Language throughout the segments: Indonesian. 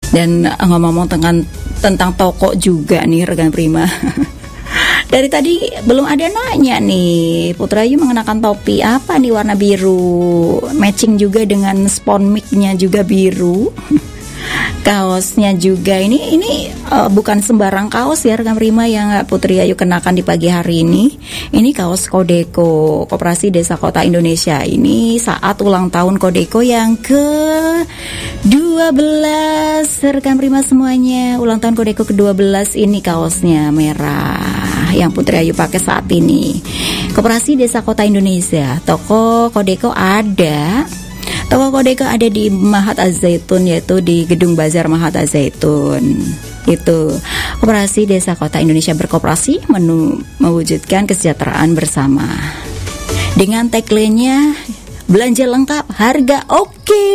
Dan ngomong-ngomong tentang toko juga nih rekan Prima. Dari tadi belum ada nanya nih, Putra Ayu mengenakan topi apa nih warna biru, matching juga dengan spon mic-nya juga biru. Kaosnya juga ini bukan sembarang kaos ya rekan Prima yang Putri Ayu kenakan di pagi hari ini. Ini kaos Kodeko, Koperasi Desa Kota Indonesia. Ini saat ulang tahun Kodeko yang ke-12 rekan Prima semuanya. Ulang tahun Kodeko ke-12 ini kaosnya merah yang Putri Ayu pakai saat ini. Koperasi Desa Kota Indonesia. Toko Kodeko ada di Mahat Az-Zaitun, yaitu di Gedung Bazar Mahat Az-Zaitun. Itu Koperasi Desa Kota Indonesia berkooperasi mewujudkan kesejahteraan bersama. Dengan tagline-nya belanja lengkap, harga oke.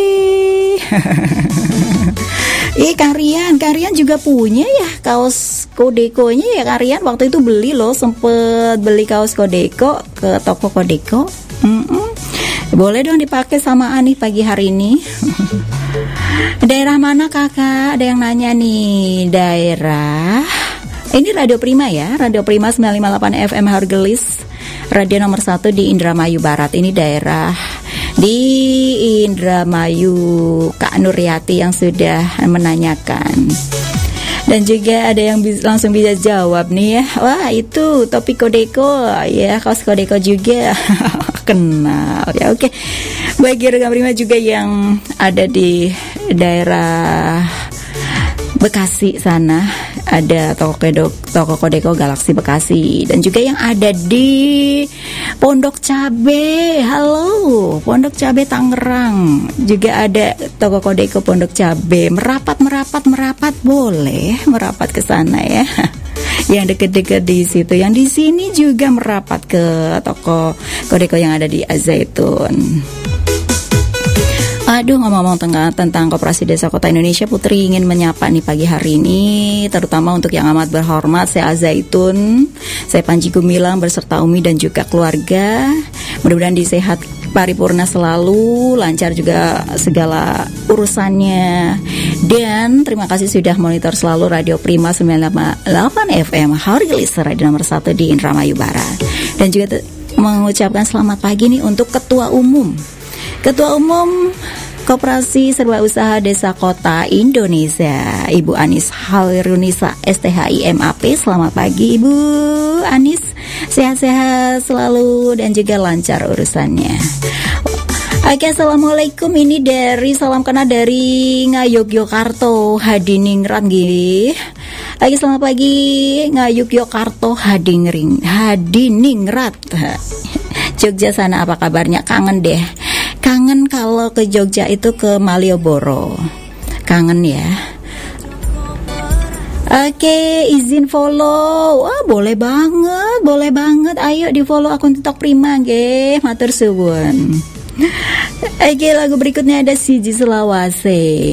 Karian juga punya ya kaos Kodeko-nya ya Karian. Waktu itu beli loh, sempet beli kaos Kodeko ke toko Kodeko. Boleh dong dipakai sama Ani pagi hari ini. Daerah mana kakak? Ada yang nanya nih. Daerah ini Radio Prima ya, Radio Prima 958 FM Hargelis, radio nomor 1 di Indramayu Barat. Ini daerah di Indramayu, Kak Nuryati yang sudah menanyakan. Dan juga ada yang langsung bisa jawab nih ya. Wah itu topi Kodeko ya, kaos Kodeko juga. Kenal ya, oke. Bagi rekan Prima juga yang ada di daerah Bekasi sana, ada toko Kodeko Galaksi Bekasi. Dan juga yang ada di Pondok Cabe, halo Pondok Cabe Tangerang, juga ada toko Kodeko Pondok Cabe. Merapat boleh merapat ke sana ya. Yang deket-deket di situ, yang di sini juga merapat ke toko Kodeko yang ada di Az-Zaitun. Aduh, ngomong-ngomong tentang Koperasi Desa Kota Indonesia, Putri ingin menyapa nih pagi hari ini, terutama untuk yang amat berhormat saya Az-Zaitun, saya Panji Gumilang beserta Umi dan juga keluarga. Mudah-mudahan disehat paripurna selalu, lancar juga segala urusannya. Dan terima kasih sudah monitor selalu Radio Prima 958 FM Hargelis, radio nomor 1 di Indramayu Barat. Dan juga mengucapkan selamat pagi nih untuk Ketua Umum Koperasi Serba Usaha Desa Kota Indonesia, Ibu Anis Halirunisa STHI MAP. Selamat pagi Ibu Anis, sehat-sehat selalu dan juga lancar urusannya. Oke, assalamualaikum. Ini salam kenal dari Ngayogyakarta, Hadiningrat nggih. Lagi selamat pagi Ngayogyakarta, Hadiningrat. Jogja sana apa kabarnya? Kangen deh. Kangen kalau ke Jogja itu ke Malioboro. Kangen ya. Oke, izin follow. Wah, boleh banget. Ayo di follow akun TikTok Prima nggih. Matur suwun. Oke, lagu berikutnya ada Siji Selawase.